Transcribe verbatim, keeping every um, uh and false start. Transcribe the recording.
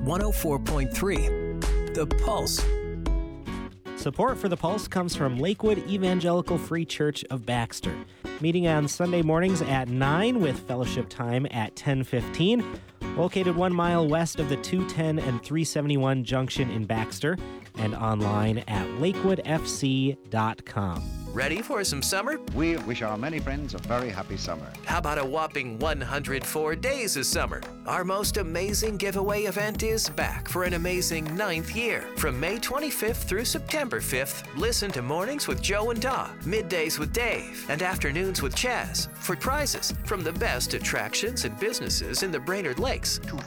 one oh four point three, The Pulse. Support for The Pulse comes from Lakewood Evangelical Free Church of Baxter. Meeting on Sunday mornings at nine with fellowship time at ten fifteen. Located one mile west of the two ten and three seventy-one junction in Baxter, and online at lakewood f c dot com. Ready for some summer? We wish our many friends a very happy summer. How about a whopping one hundred four days of summer? Our most amazing giveaway event is back for an amazing ninth year. From May twenty-fifth through September fifth, listen to Mornings with Joe and Da, Middays with Dave, and Afternoons with Chaz for prizes from the best attractions and businesses in the Brainerd Lakes. two